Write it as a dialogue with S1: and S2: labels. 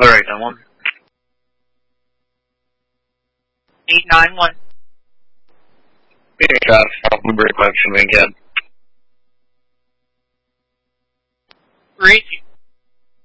S1: Alright, I'm on.
S2: 891.
S1: Being a shot from Break Collection again.